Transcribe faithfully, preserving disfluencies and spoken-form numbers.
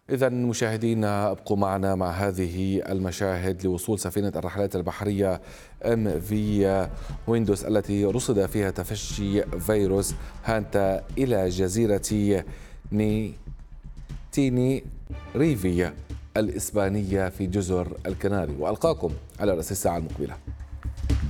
إذا مشاهدينا ابقوا معنا مع هذه المشاهد لوصول سفينة الرحلات البحرية ام في ويندوس التي رصد فيها تفشي فيروس هانتا إلى جزيرة نيتيني ريفيا الإسبانية في جزر الكناري، وألقاكم على رأس الساعة المقبلة.